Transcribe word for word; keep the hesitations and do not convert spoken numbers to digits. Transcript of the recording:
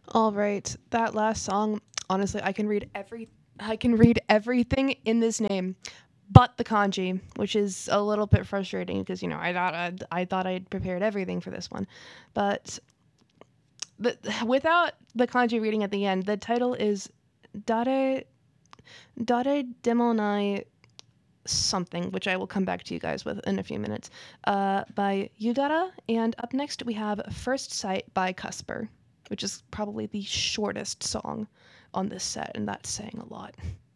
All right, that last song, honestly, I can read every I can read everything in this name but the kanji, which is a little bit frustrating because you know I thought I'd, I thought I'd prepared everything for this one, but the, without the kanji reading at the end, the title is Dare Dare Demonai something, which I will come back to you guys with in a few minutes, uh, by Yudara. And up next, we have First Sight by Cusper, which is probably the shortest song on this set, and that's saying a lot.